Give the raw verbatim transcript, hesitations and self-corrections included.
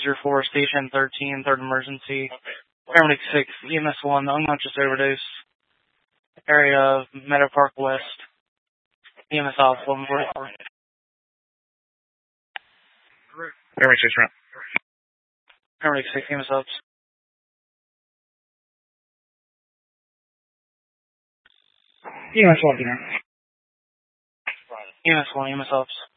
zero four, Station thirteen, third emergency. Paramedic six, E M S one, unconscious overdose. Area of Meadow Park West. E M S Alpha, one forty-four. Paramedic six, round. Paramedic six, E M S Alpha. E M S one, dinner. E M S one, E M S Alpha.